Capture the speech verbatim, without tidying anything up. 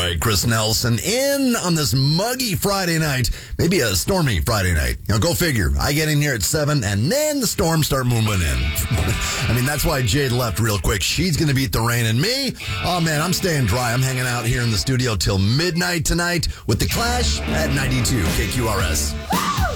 right, Chris Nelson in on this muggy Friday night, maybe a stormy Friday night. You know, go figure. I get in here at seven, and then the storms start moving in. I mean, that's why Jade left real quick. She's going to beat the rain, and me, oh man, I'm staying dry. I'm hanging out here in the studio till midnight tonight with The Clash at ninety-two K Q R S.